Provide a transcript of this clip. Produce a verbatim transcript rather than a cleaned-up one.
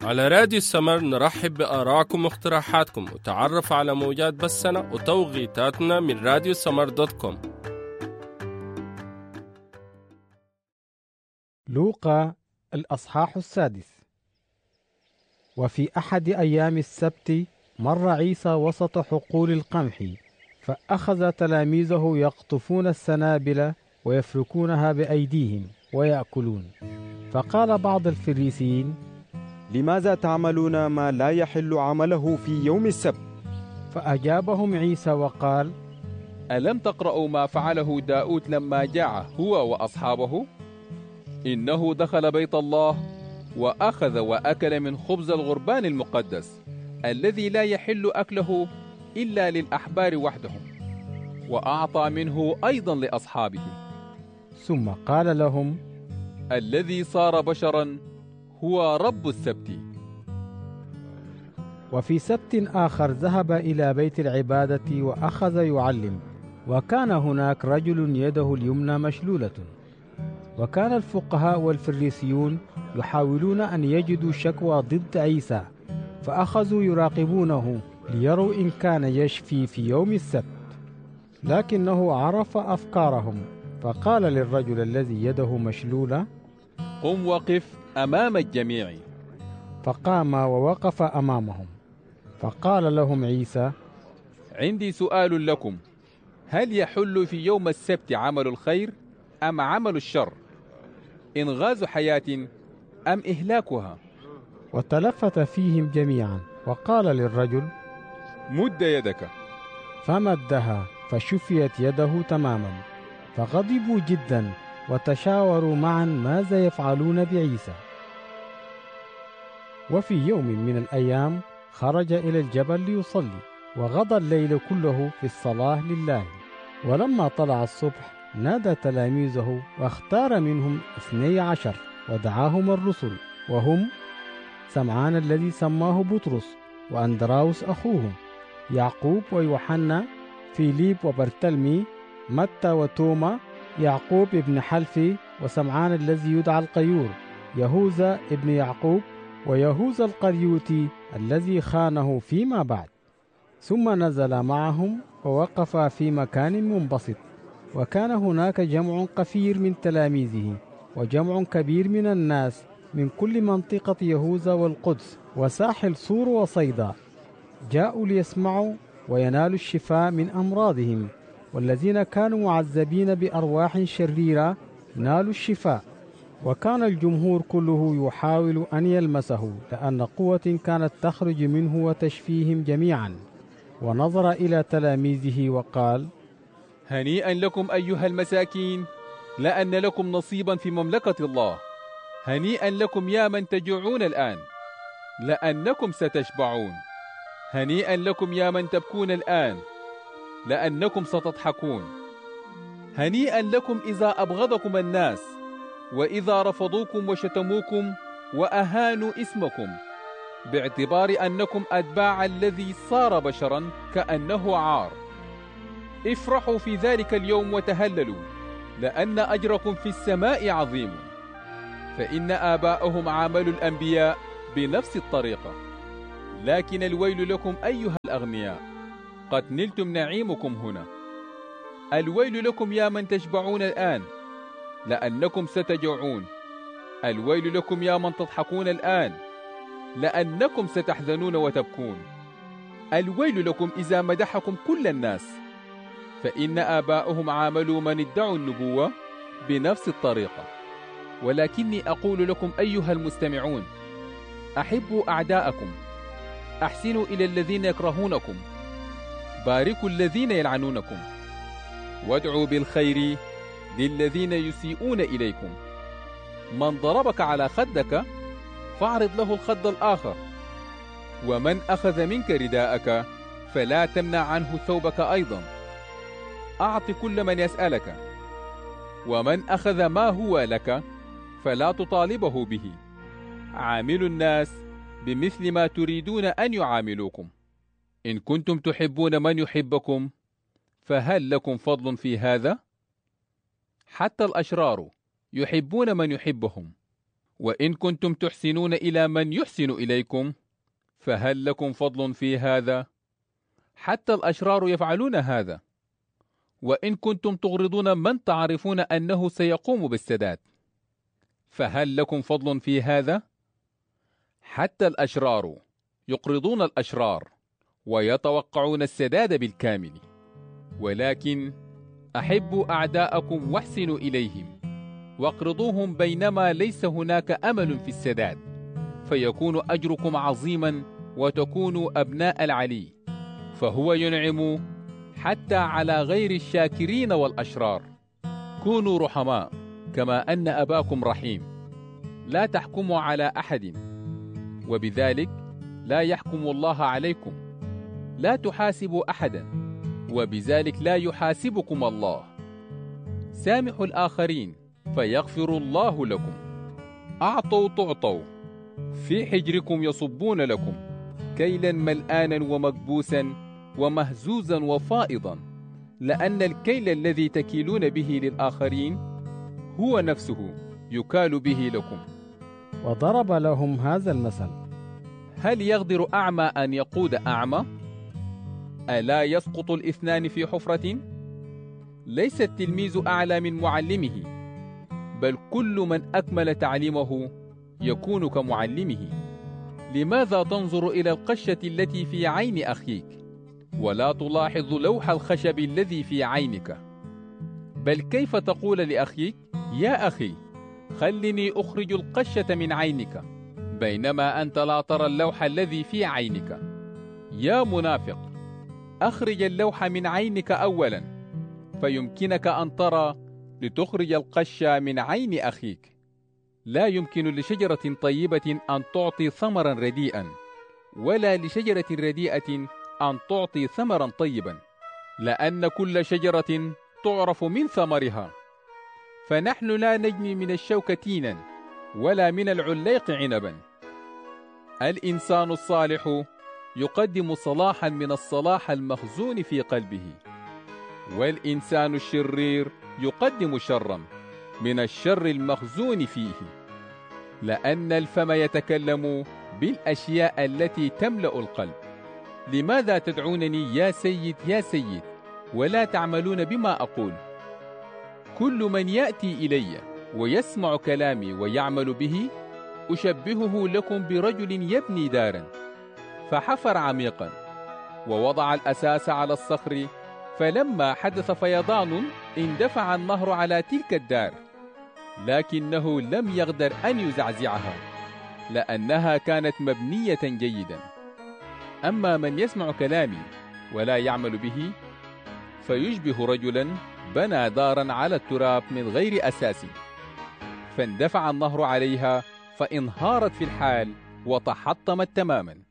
على راديو السمر نرحب بآرائكم واقتراحاتكم وتعرف على موجات بثنا وتوقيتاتنا من راديو السمر دوت كوم. لوقا الأصحاح السادس. وفي أحد أيام السبت مر عيسى وسط حقول القمح، فأخذ تلاميذه يقطفون السنابل ويفركونها بأيديهم ويأكلون. فقال بعض الفريسيين: لماذا تعملون ما لا يحل عمله في يوم السبت؟ فأجابهم عيسى وقال: ألم تقرأوا ما فعله داود لما جاع هو وأصحابه؟ إنه دخل بيت الله وأخذ وأكل من خبز الغربان المقدس الذي لا يحل أكله إلا للأحبار وحدهم، وأعطى منه أيضا لأصحابه. ثم قال لهم: الذي صار بشرا هو رب السبت. وفي سبت آخر ذهب إلى بيت العبادة وأخذ يعلم، وكان هناك رجل يده اليمنى مشلولة. وكان الفقهاء والفريسيون يحاولون أن يجدوا شكوى ضد عيسى، فأخذوا يراقبونه ليروا إن كان يشفي في يوم السبت. لكنه عرف أفكارهم، فقال للرجل الذي يده مشلولة: قم وقف أمام الجميع. فقام ووقف أمامهم. فقال لهم عيسى: عندي سؤال لكم، هل يحل في يوم السبت عمل الخير أم عمل الشر؟ إنغاز حياة أم إهلاكها؟ وتلفت فيهم جميعا وقال للرجل: مد يدك. فمدها فشفيت يده تماما. فغضبوا جدا وتشاوروا معا ماذا يفعلون بعيسى. وفي يوم من الأيام خرج إلى الجبل ليصلي، وغضى الليل كله في الصلاة لله. ولما طلع الصبح نادى تلاميذه واختار منهم اثني عشر ودعاهم الرسل، وهم سمعان الذي سماه بطرس، وأندراوس أخوه، يعقوب ويوحنا، فيليب وبرتلمي، متى وتوما، يعقوب ابن حلفي، وسمعان الذي يدعى القيور، يهوذا ابن يعقوب، ويهوذا القريوتي الذي خانه فيما بعد. ثم نزل معهم ووقف في مكان منبسط، وكان هناك جمع كثير من تلاميذه وجمع كبير من الناس من كل منطقة يهوذا والقدس وساحل صور وصيدا، جاءوا ليسمعوا وينالوا الشفاء من أمراضهم. والذين كانوا معذبين بأرواح شريرة نالوا الشفاء. وكان الجمهور كله يحاول أن يلمسه، لأن قوة كانت تخرج منه وتشفيهم جميعا. ونظر إلى تلاميذه وقال: هنيئا لكم أيها المساكين، لأن لكم نصيبا في مملكة الله. هنيئا لكم يا من تجوعون الآن، لأنكم ستشبعون. هنيئا لكم يا من تبكون الآن، لأنكم ستضحكون. هنيئا لكم إذا أبغضكم الناس، وإذا رفضوكم وشتموكم وأهانوا اسمكم، باعتبار أنكم أتباع الذي صار بشرا كأنه عار. افرحوا في ذلك اليوم وتهللوا، لأن أجركم في السماء عظيم، فإن آباءهم عاملوا الأنبياء بنفس الطريقة. لكن الويل لكم أيها الأغنياء، قد نلتم نعيمكم هنا. الويل لكم يا من تشبعون الآن، لأنكم ستجوعون. الويل لكم يا من تضحكون الآن، لأنكم ستحزنون وتبكون. الويل لكم إذا مدحكم كل الناس، فإن آباءهم عاملوا من ادعوا النبوة بنفس الطريقة. ولكني أقول لكم أيها المستمعون، أحبوا أعداءكم، أحسنوا إلى الذين يكرهونكم، باركوا الذين يلعنونكم، وادعوا بالخير للذين يسيئون إليكم. من ضربك على خدك فاعرض له الخد الآخر، ومن أخذ منك رداءك فلا تمنع عنه ثوبك أيضا. أعط كل من يسألك، ومن أخذ ما هو لك فلا تطالبه به. عاملوا الناس بمثل ما تريدون أن يعاملوكم. إن كنتم تحبون من يحبكم فهل لكم فضل في هذا؟ حتى الأشرار يحبون من يحبهم، وإن كنتم تحسنون إلى من يحسن إليكم فهل لكم فضل في هذا؟ حتى الأشرار يفعلون هذا. وإن كنتم تغرضون من تعرفون أنه سيقوم بالسداد فهل لكم فضل في هذا؟ حتى الأشرار يقرضون الأشرار ويتوقعون السداد بالكامل. ولكن أحبوا أعداءكم واحسنوا إليهم واقرضوهم بينما ليس هناك أمل في السداد، فيكون أجركم عظيما وتكونوا أبناء العلي، فهو ينعم حتى على غير الشاكرين والأشرار. كونوا رحماء كما أن أباكم رحيم. لا تحكموا على أحد، وبذلك لا يحكم الله عليكم. لا تحاسبوا أحدا، وبذلك لا يحاسبكم الله. سامحوا الآخرين فيغفر الله لكم. أعطوا تعطوا، في حجركم يصبون لكم كيلا ملآنا ومكبوسا ومهزوزا وفائضا، لأن الكيل الذي تكيلون به للآخرين هو نفسه يكال به لكم. وضرب لهم هذا المثل: هل يقدر أعمى أن يقود أعمى؟ ألا يسقط الاثنان في حفرة؟ ليس التلميذ أعلى من معلمه، بل كل من أكمل تعليمه يكون كمعلمه. لماذا تنظر إلى القشة التي في عين أخيك ولا تلاحظ لوح الخشب الذي في عينك؟ بل كيف تقول لأخيك: يا أخي خلني أخرج القشة من عينك، بينما أنت لا ترى اللوح الذي في عينك؟ يا منافق، أخرج اللوح من عينك أولا فيمكنك أن ترى لتخرج القشة من عين أخيك. لا يمكن لشجرة طيبة أن تعطي ثمرا رديئا، ولا لشجرة رديئة أن تعطي ثمرا طيبا، لأن كل شجرة تعرف من ثمرها. فنحن لا نجني من الشوك تينا ولا من العليق عنبا. الإنسان الصالح يقدم صلاحا من الصلاح المخزون في قلبه، والإنسان الشرير يقدم شرا من الشر المخزون فيه، لأن الفم يتكلم بالأشياء التي تملأ القلب. لماذا تدعونني يا سيد يا سيد ولا تعملون بما أقول؟ كل من يأتي إلي ويسمع كلامي ويعمل به أشبهه لكم برجل يبني دارا، فحفر عميقا ووضع الأساس على الصخر، فلما حدث فيضان اندفع النهر على تلك الدار، لكنه لم يقدر أن يزعزعها لأنها كانت مبنية جيدا. أما من يسمع كلامي ولا يعمل به فيشبه رجلا بنى دارا على التراب من غير أساس، فاندفع النهر عليها فانهارت في الحال وتحطمت تماما.